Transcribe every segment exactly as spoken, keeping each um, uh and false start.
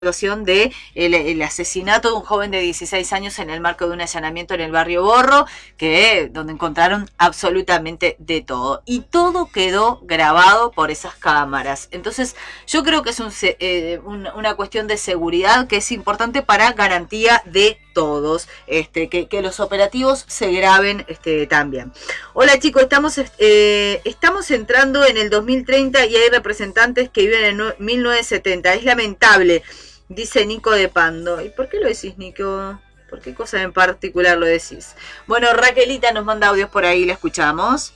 situación de el, el asesinato de un joven de dieciséis años en el marco de un allanamiento en el barrio Borro, que donde encontraron absolutamente de todo. Y todo quedó grabado por esas cámaras. Entonces, yo creo que es un, eh, un, una cuestión de seguridad que es importante para garantía de todos, este, que, que los operativos se graben este, también. Hola chicos, estamos, eh, estamos entrando en el dos mil treinta y hay representantes que viven en mil novecientos setenta. Es lamentable, dice Nico de Pando. ¿Y por qué lo decís, Nico? ¿Por qué cosa en particular lo decís? Bueno, Raquelita nos manda audios por ahí, la escuchamos.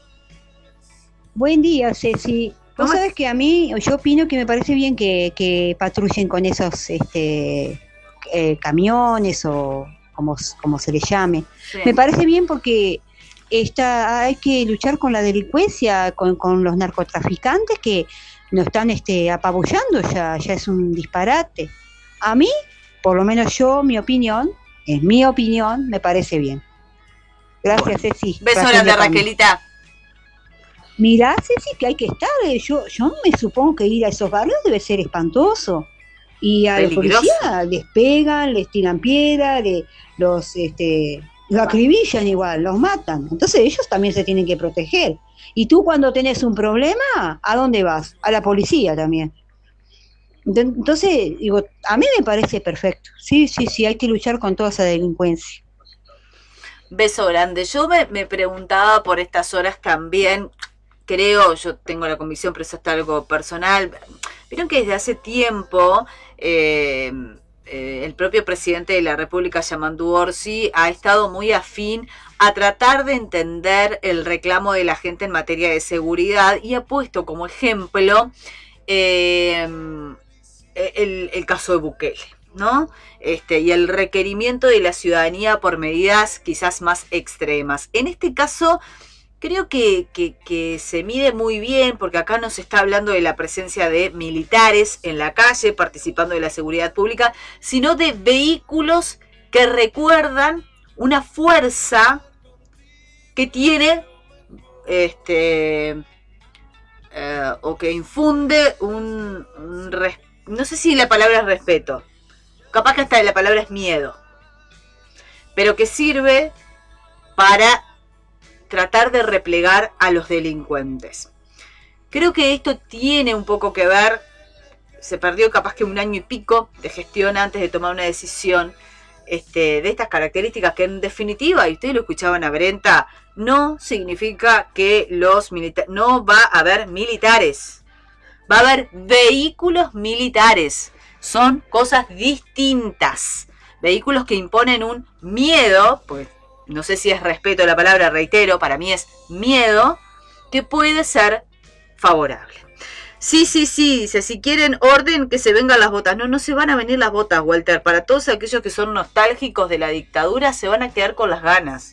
Buen día, Ceci. Vos sabés que a mí, yo opino que me parece bien que, que patrullen con esos este, eh, camiones o como, como se les llame. Sí. Me parece bien porque está, hay que luchar con la delincuencia, con, con los narcotraficantes que nos están este, apabullando, ya, ya es un disparate. A mí, por lo menos yo, mi opinión, en mi opinión, me parece bien. Gracias, bueno. Ceci. Beso grande, Raquelita. Mirá, Ceci, que hay que estar. Yo, yo me supongo que ir a esos barrios debe ser espantoso. Y a la policía les pegan, les tiran piedra, les, los, este, los acribillan igual, los matan. Entonces ellos también se tienen que proteger. Y tú cuando tenés un problema, ¿a dónde vas? A la policía también. Entonces, digo, a mí me parece perfecto. Sí, sí, sí, hay que luchar con toda esa delincuencia. Beso grande. Yo me, me preguntaba por estas horas también, creo, yo tengo la convicción, pero eso está algo personal. Vieron que desde hace tiempo eh, eh, el propio presidente de la República, Yamandu Orsi, ha estado muy afín a tratar de entender el reclamo de la gente en materia de seguridad y ha puesto como ejemplo eh, el, el caso de Bukele, ¿no? Este, y el requerimiento de la ciudadanía por medidas quizás más extremas. En este caso, creo que, que, que se mide muy bien, porque acá no se está hablando de la presencia de militares en la calle participando de la seguridad pública, sino de vehículos que recuerdan una fuerza que tiene este eh, o que infunde un, un res, no sé si la palabra es respeto, capaz que hasta la palabra es miedo, pero que sirve para tratar de replegar a los delincuentes. Creo que esto tiene un poco que ver, se perdió capaz que un año y pico de gestión antes de tomar una decisión este, de estas características, que en definitiva, y ustedes lo escuchaban a Brenta, no significa que los militares, no va a haber militares, va a haber vehículos militares, son cosas distintas, vehículos que imponen un miedo, pues no sé si es respeto la palabra, reitero, para mí es miedo, que puede ser favorable. Sí, sí, sí, dice, si quieren orden, que se vengan las botas. No, no se van a venir las botas, Walter. Para todos aquellos que son nostálgicos de la dictadura, se van a quedar con las ganas.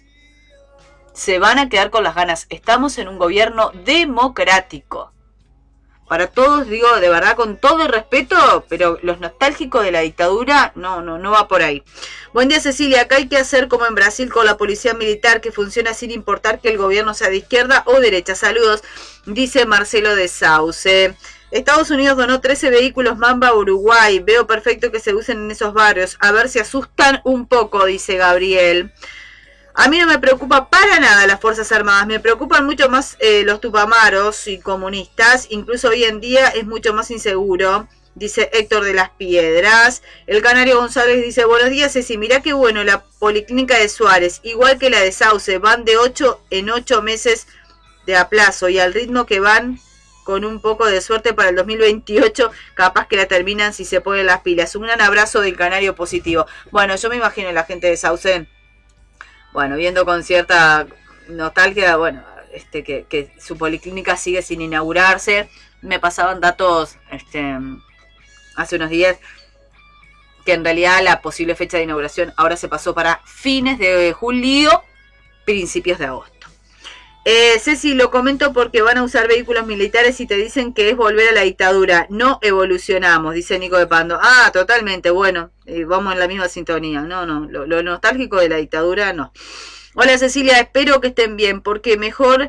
Se van a quedar con las ganas. Estamos en un gobierno democrático. Para todos, digo, de verdad, con todo el respeto, pero los nostálgicos de la dictadura, no, no, no va por ahí. Buen día, Cecilia. Acá hay que hacer como en Brasil con la policía militar, que funciona sin importar que el gobierno sea de izquierda o derecha. Saludos, dice Marcelo de Sauce. Estados Unidos donó trece vehículos Mamba a Uruguay. Veo perfecto que se usen en esos barrios. A ver si asustan un poco, dice Gabriel. A mí no me preocupa para nada las Fuerzas Armadas, me preocupan mucho más eh, los tupamaros y comunistas, incluso hoy en día es mucho más inseguro, dice Héctor de las Piedras. El Canario González dice, buenos días Ceci, mirá qué bueno la policlínica de Suárez, igual que la de Sauce, van de ocho en ocho meses de aplazo y al ritmo que van, con un poco de suerte para el dos mil veintiocho, capaz que la terminan si se ponen las pilas. Un gran abrazo del Canario positivo. Bueno, yo me imagino la gente de Sauce, bueno, viendo con cierta nostalgia, bueno, este, que, que su policlínica sigue sin inaugurarse. Me pasaban datos este, hace unos días que en realidad la posible fecha de inauguración ahora se pasó para fines de julio, principios de agosto. Eh, Ceci, lo comento porque van a usar vehículos militares y te dicen que es volver a la dictadura. No evolucionamos, dice Nico de Pando. Ah, totalmente, bueno, eh, vamos en la misma sintonía. No, no, lo, lo nostálgico de la dictadura, no. Hola Cecilia, espero que estén bien, porque mejor,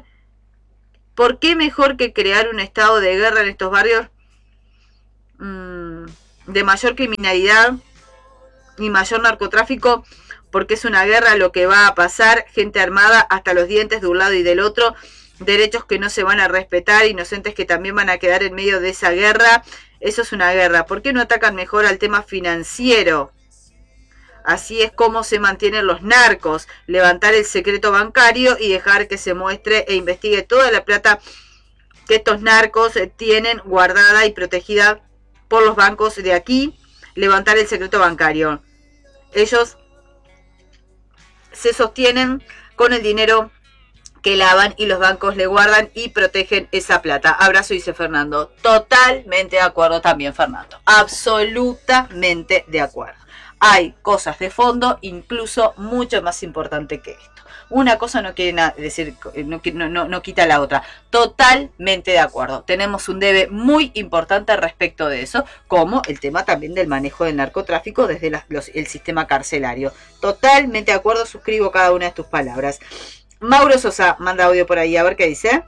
¿por qué mejor que crear un estado de guerra en estos barrios? Mm, de mayor criminalidad y mayor narcotráfico, porque es una guerra lo que va a pasar, gente armada hasta los dientes de un lado y del otro, derechos que no se van a respetar, inocentes que también van a quedar en medio de esa guerra. Eso es una guerra. ¿Por qué no atacan mejor al tema financiero? Así es como se mantienen los narcos, levantar el secreto bancario y dejar que se muestre e investigue toda la plata que estos narcos tienen guardada y protegida por los bancos de aquí, levantar el secreto bancario. Ellos se sostienen con el dinero que lavan y los bancos le guardan y protegen esa plata. Abrazo, dice Fernando. Totalmente de acuerdo también, Fernando. Absolutamente de acuerdo. Hay cosas de fondo, incluso mucho más importante que esto. Una cosa no quiere nada decir, no, no, no quita la otra. Totalmente de acuerdo. Tenemos un debe muy importante respecto de eso, como el tema también del manejo del narcotráfico desde la, los, el sistema carcelario. Totalmente de acuerdo, suscribo cada una de tus palabras. Mauro Sosa manda audio por ahí, a ver qué dice.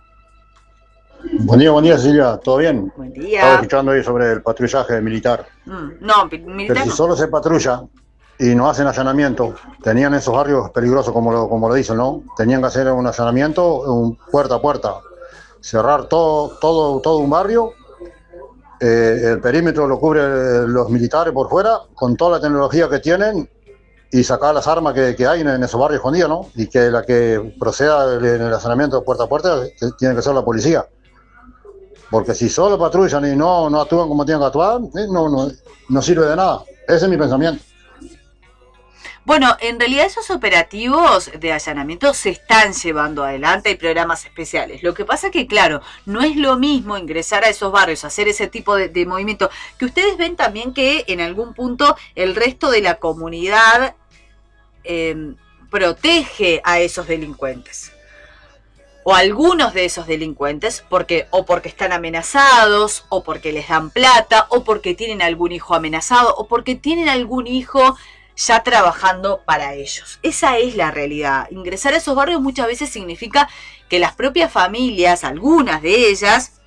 Buen día, buen día, Silvia, ¿todo bien? Buen día. Estaba escuchando ahí sobre el patrullaje militar. Mm, no, militar. Pero si solo se patrulla y no hacen allanamiento, tenían esos barrios peligrosos como lo, como lo dicen, ¿no? Tenían que hacer un allanamiento un puerta a puerta, cerrar todo, todo, todo un barrio, eh, el perímetro lo cubren los militares por fuera, con toda la tecnología que tienen, y sacar las armas que, que hay en, en esos barrios escondidos, ¿no? Y que la que proceda en el allanamiento puerta a puerta tiene que ser la policía. Porque si solo patrullan y no, no actúan como tienen que actuar, eh, no, no, no sirve de nada. Ese es mi pensamiento. Bueno, en realidad esos operativos de allanamiento se están llevando adelante, hay programas especiales. Lo que pasa es que, claro, no es lo mismo ingresar a esos barrios, hacer ese tipo de, de movimiento, que ustedes ven también que en algún punto el resto de la comunidad eh, protege a esos delincuentes. O algunos de esos delincuentes, porque o porque están amenazados, o porque les dan plata, o porque tienen algún hijo amenazado, o porque tienen algún hijo ya trabajando para ellos. Esa es la realidad. Ingresar a esos barrios muchas veces significa que las propias familias, algunas de ellas,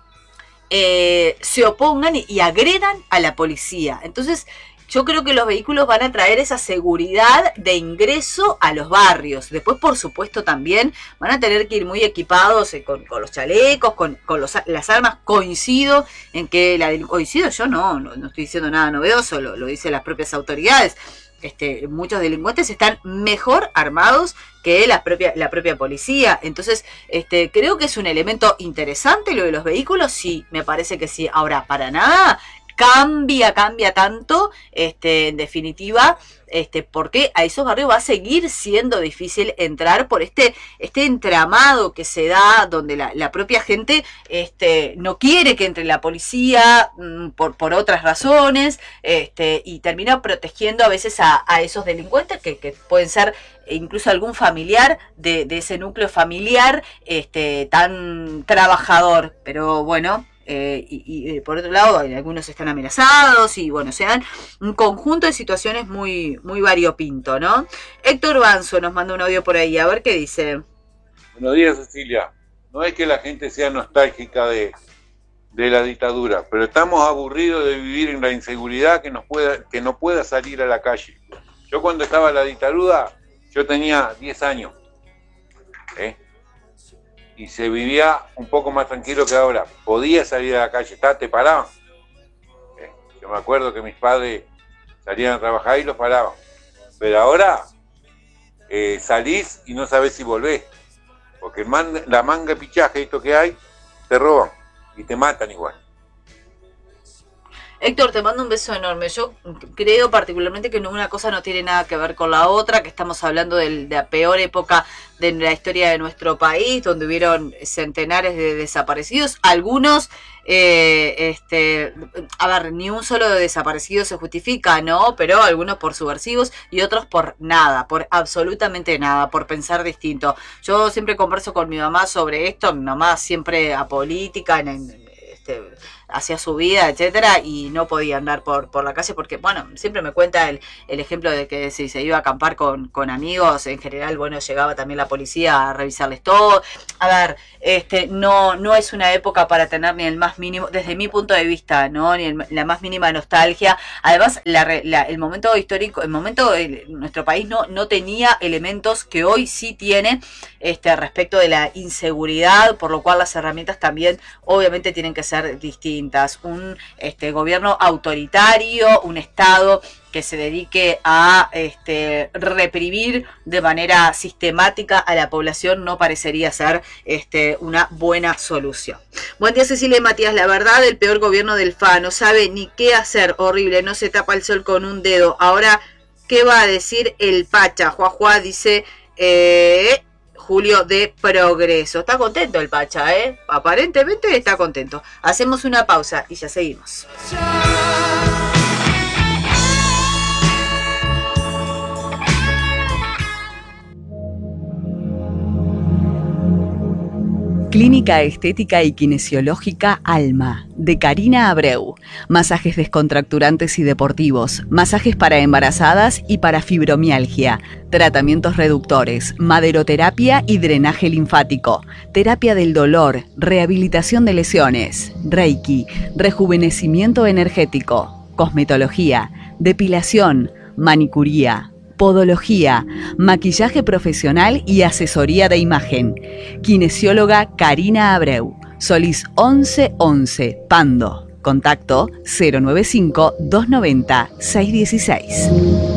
eh, se opongan y, y agredan a la policía. Entonces, yo creo que los vehículos van a traer esa seguridad de ingreso a los barrios. Después, por supuesto, también van a tener que ir muy equipados eh, con, con los chalecos, con, con los, las armas. Coincido en que la coincido yo no, no, no estoy diciendo nada novedoso, lo, lo dicen las propias autoridades. Este, muchos delincuentes están mejor armados que la propia, la propia policía. Entonces, este, creo que es un elemento interesante lo de los vehículos. Sí, me parece que sí. Ahora, para nada cambia, cambia tanto, este, en definitiva, este, porque a esos barrios va a seguir siendo difícil entrar por este, este entramado que se da, donde la, la propia gente este, no quiere que entre la policía mmm, por, por otras razones, este, y termina protegiendo a veces a, a esos delincuentes que, que pueden ser incluso algún familiar de, de ese núcleo familiar este, tan trabajador, pero bueno. Eh, y, y por otro lado, algunos están amenazados y bueno, se dan un conjunto de situaciones muy, muy variopinto, ¿no? Héctor Banzo nos manda un audio por ahí, a ver qué dice. Buenos días, Cecilia. No es que la gente sea nostálgica de, de la dictadura, pero estamos aburridos de vivir en la inseguridad que, nos pueda, que no pueda salir a la calle. Yo cuando estaba en la dictadura, yo tenía diez años, ¿eh? Y se vivía un poco más tranquilo que ahora. Podía salir a la calle, te paraban. ¿Eh? Yo me acuerdo que mis padres salían a trabajar y los paraban. Pero ahora eh, salís y no sabés si volvés. Porque el man, la manga de pichaje, esto que hay, te roban y te matan igual. Héctor, te mando un beso enorme. Yo creo particularmente que una cosa no tiene nada que ver con la otra, que estamos hablando de la peor época de la historia de nuestro país, donde hubieron centenares de desaparecidos. Algunos, eh, este, a ver, ni un solo desaparecido se justifica, ¿no? Pero algunos por subversivos y otros por nada, por absolutamente nada, por pensar distinto. Yo siempre converso con mi mamá sobre esto, mi mamá siempre apolítica, en, en este... hacía su vida, etcétera, y no podía andar por, por la calle porque, bueno, siempre me cuenta el, el ejemplo de que si se iba a acampar con, con amigos, en general, bueno, llegaba también la policía a revisarles todo. A ver, este, no, no es una época para tener ni el más mínimo, desde mi punto de vista, ¿no? Ni el, la más mínima nostalgia. Además, la, la, el momento histórico, el momento, el, nuestro país no, no tenía elementos que hoy sí tiene, este, respecto de la inseguridad, por lo cual las herramientas también obviamente tienen que ser distintas. Un este, gobierno autoritario, un Estado que se dedique a este, reprimir de manera sistemática a la población no parecería ser este, una buena solución. Buen día, Cecilia y Matías. La verdad, el peor gobierno del F A, no sabe ni qué hacer, horrible, no se tapa el sol con un dedo. Ahora, ¿qué va a decir el Pacha? Juá, juá, dice eh, Julio de Progreso. Está contento el Pacha, ¿eh? Aparentemente está contento. Hacemos una pausa y ya seguimos. Clínica Estética y Kinesiológica Alma, de Karina Abreu. Masajes descontracturantes y deportivos, masajes para embarazadas y para fibromialgia, tratamientos reductores, maderoterapia y drenaje linfático, terapia del dolor, rehabilitación de lesiones, reiki, rejuvenecimiento energético, cosmetología, depilación, manicuría, podología, maquillaje profesional y asesoría de imagen. Kinesióloga Karina Abreu, Solís once once, Pando. Contacto cero nueve cinco, dos nueve cero, seis uno seis.